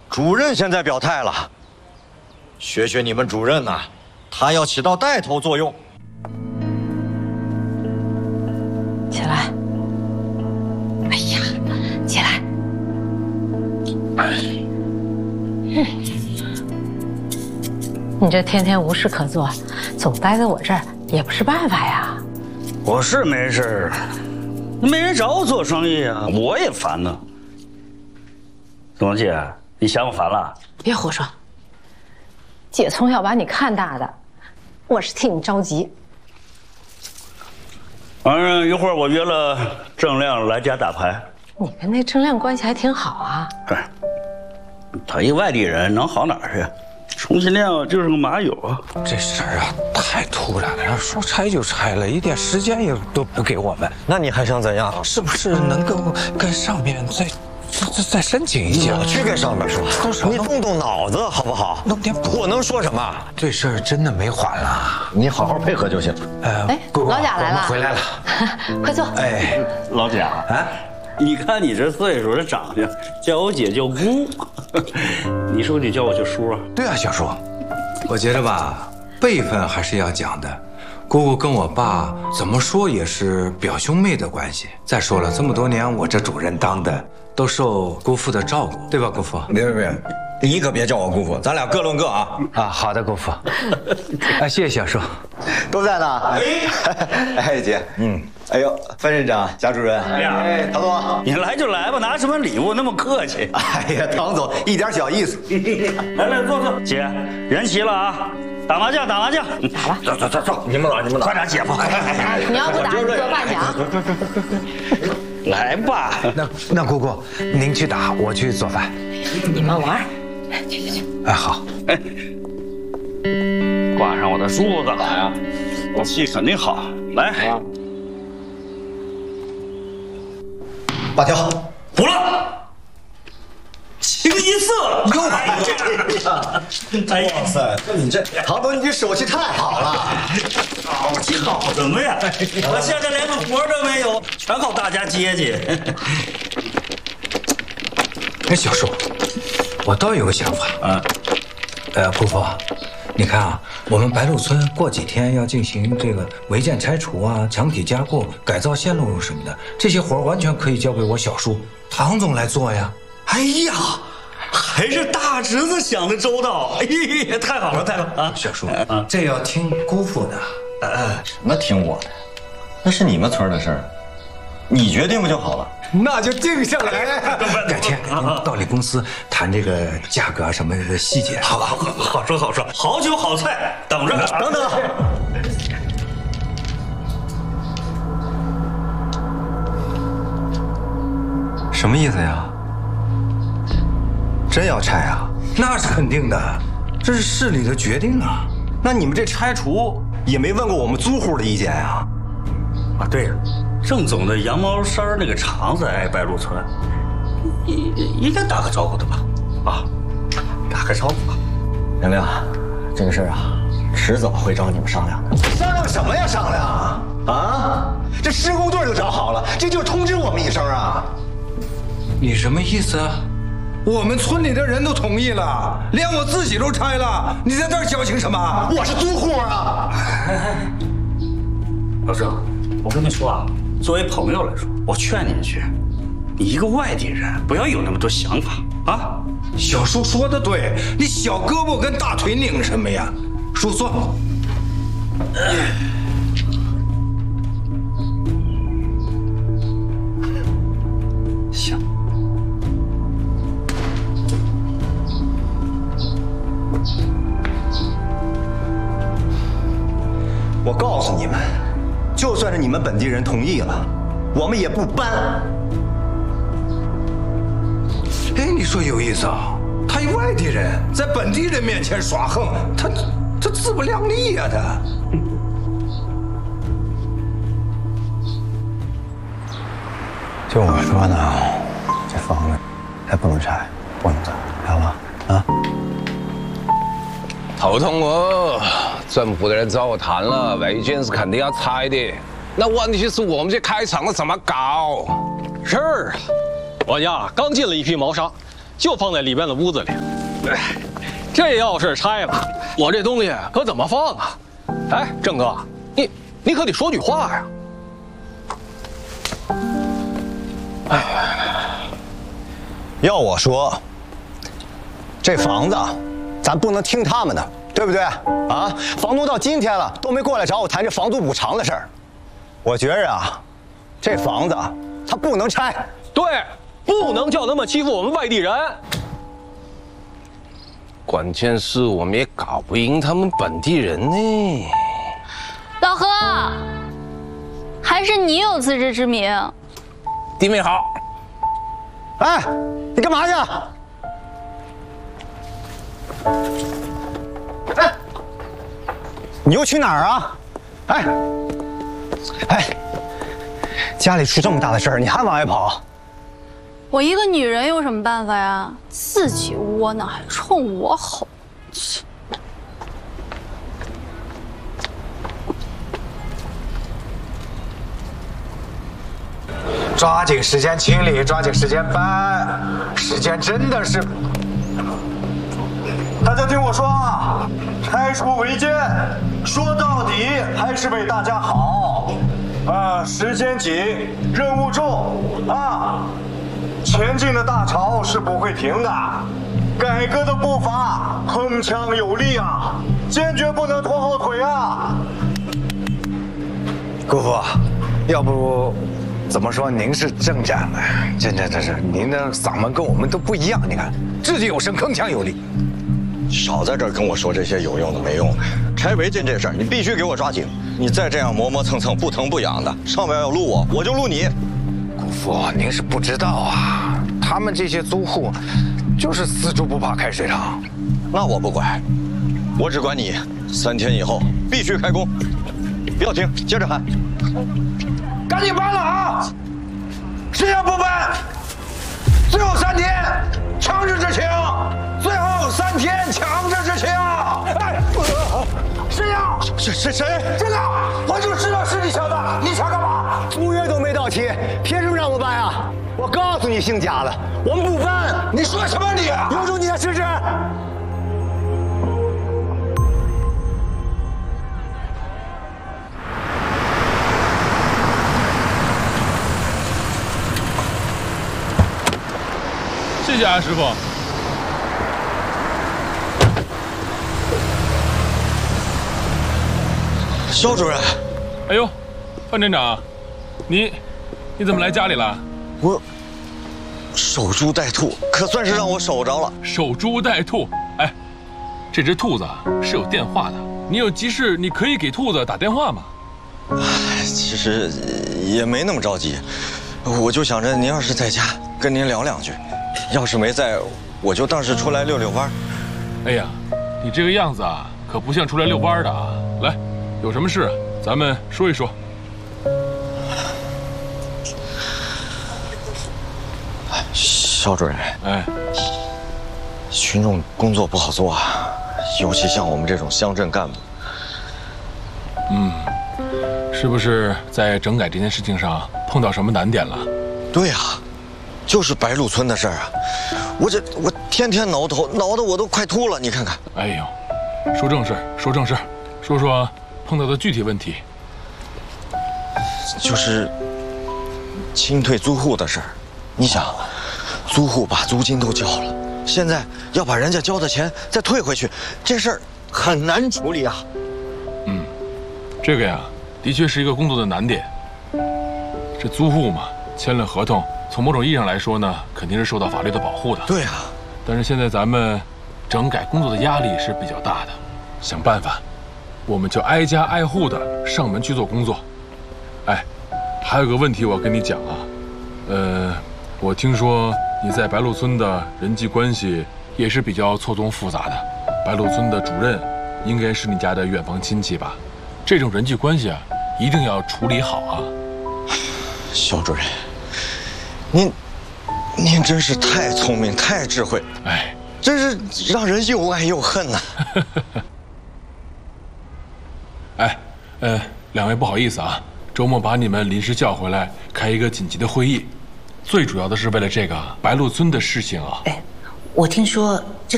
主任现在表态了，学学你们主任呐，他要起到带头作用。 起来！哎呀，起来！你这天天无事可做，总待在我这儿也不是办法呀。 我是没事儿，没人找我做生意啊，我也烦呢。董姐，你嫌我烦了？ 别胡说，姐从小把你看大的，我是替你着急。 反正一会儿我约了郑亮来家打牌。 你跟那郑亮关系还挺好啊。 对，他一外地人能好哪儿去？充其量就是个马友啊。 这事儿啊太突然了，说拆就拆了，一点时间也都不给我们。 那你还想怎样？ 是不是能够跟上面再申请一下？ 我去跟上面说，你动动脑子好不好？ 弄点补。 我能说什么？ 这事儿真的没缓了， 你好好配合就行。 姑姑， 老贾来了， 我们回来了， 快坐。 哎， 老贾啊，你看你这岁数，这长相，叫我姐叫姑，你说你叫我叫叔啊？ 对啊，小叔，我觉得吧，辈分还是要讲的。姑姑跟我爸怎么说也是表兄妹的关系。再说了，这么多年我这主任当的，都受姑父的照顾，对吧，姑父？ 别，你可别叫我姑父，咱俩各论各啊。 啊，好的，姑父。谢谢小叔。 都在呢。哎，姐，哎呦，范院长、贾主任，唐总， 你来就来吧，拿什么礼物那么客气？ 哎呀，唐总一点小意思。 来坐。姐，人齐了啊，打麻将。打吧。 走，你们打， 快点，姐夫。 你要不打，你做饭去啊。 来吧。 那姑姑，您去打，我去做饭。 你们玩。去。 哎，好。 挂上我的珠子呀，我戏肯定好。来， 8条， 补了，清一色又哎呀，哇塞，你这唐总，你这手气太好了， 好什么呀？我现在连个活都没有，全靠大家接济。 哎，小叔，我倒有个想法啊。姑父，你看啊，我们白鹿村过几天要进行这个违建拆除啊、墙体加固、改造线路什么的，这些活完全可以交给我小叔唐总来做呀。 哎呀，还是大侄子想的周到，哎呀，太好了啊！ 小叔，这要听姑父的。 什么听我的？那是你们村的事儿，你决定不就好了？ 那就定下来。改天到你公司谈这个价格什么的细节。 好说，好酒好菜，等着。 等，什么意思呀？真要拆啊？ 那是肯定的，这是市里的决定啊。 那你们这拆除也没问过我们租户的意见呀？ 啊，对了，郑总的羊毛衫那个厂在白鹿村，应该打个招呼的吧？啊，打个招呼吧。 亮亮，这个事儿啊，迟早会找你们商量的。商量什么呀？商量啊！这施工队都找好了，这就是通知我们一声啊。 你什么意思啊？我们村里的人都同意了，连我自己都拆了，你在这儿矫情什么？ 我是租户啊！ 老郑，我跟你说啊，作为朋友来说，我劝你一句，你一个外地人，不要有那么多想法啊。 小叔说的对，你小胳膊跟大腿拧什么呀？叔坐。 行。 我告诉你们，就算是你们本地人同意了，我们也不搬。 哎，你说有意思啊！他一外地人在本地人面前耍横，他自不量力呀，他。 就我说呢，这房子还不能拆，不能走，知道吗？啊！ 头痛哦，政府的人找我谈了，违建是肯定要拆的。那问题是我们这开厂的怎么搞？ 是啊，我家刚进了一批毛纱， 就放在里边的屋子里。这要是拆了，我这东西可怎么放啊？哎，郑哥，你可得说句话呀！ 哎，要我说，这房子咱不能听他们的，对不对啊？房东到今天了都没过来找我谈这房租补偿的事儿。我觉着啊，这房子他不能拆。 对，不能就那么欺负我们外地人。 关键是我们也搞不赢他们本地人呢。 老何，还是你有自知之明。 弟妹好。 哎，你干嘛去？哎，你又去哪儿啊？哎，家里出这么大的事儿，你还往外跑？ 我一个女人有什么办法呀？自己窝囊还冲我吼，切！ 抓紧时间清理，抓紧时间搬，时间真的是…… 大家听我说啊，拆除违建，说到底还是为大家好。时间紧，任务重啊！前进的大潮是不会停的，改革的步伐铿锵有力啊，坚决不能拖后腿啊！ 姑父，要不怎么说您是镇长呢？真是，您的嗓门跟我们都不一样。你看，掷地有声，铿锵有力。 少在这儿跟我说这些有用的没用的。拆违建这事儿，你必须给我抓紧。你再这样磨磨蹭蹭、不疼不痒的，上边要录我就录你。 姑父，您是不知道啊，他们这些租户就是死猪不怕开水烫。 那我不管，我只管你3天以后必须开工。不要停，接着喊。 赶紧搬了啊！谁要不搬，最后3天强制执行，最后3天强制执行。哎，谁呀？谁？真的，我就知道是你小子，你想干嘛？ 租约都没到期，凭什么让我搬啊？我告诉你，姓贾的，我们不搬。 你说什么你？ 有种你再试试。 谢谢啊，师傅。 肖主任， 哎呦，范站长，你怎么来家里了？ 我守株待兔，可算是让我守着了。 守株待兔，哎，这只兔子是有电话的，你有急事你可以给兔子打电话吗？ 其实也没那么着急，我就想着您要是在家，跟您聊2句。要是没在，我就当是出来遛遛弯。 哎呀，你这个样子啊，可不像出来遛弯的啊！来，有什么事咱们说一说。 肖主任， 哎， 群众工作不好做啊，尤其像我们这种乡镇干部。 是不是在整改这件事情上碰到什么难点了？ 对呀。就是白鹿村的事儿啊，我天天挠头，挠得我都快秃了。你看看， 哎呦，说正事，说说碰到的具体问题。 就是清退租户的事儿。你想，租户把租金都交了，现在要把人家交的钱再退回去，这事儿很难处理啊。 这个呀，的确是一个工作的难点。这租户嘛，签了合同。从某种意义上来说呢，肯定是受到法律的保护的。 对啊， 但是现在咱们整改工作的压力是比较大的，想办法，我们就挨家挨户的上门去做工作。哎，还有个问题我跟你讲啊，我听说你在白鹿村的人际关系也是比较错综复杂的，白鹿村的主任应该是你家的远房亲戚吧？这种人际关系啊，一定要处理好啊。 肖主任。您真是太聪明、太智慧， 哎， 真是让人又爱又恨呐。 哎，2位不好意思啊，周末把你们临时叫回来开一个紧急的会议，最主要的是为了这个白鹿村的事情啊。 哎， 我听说这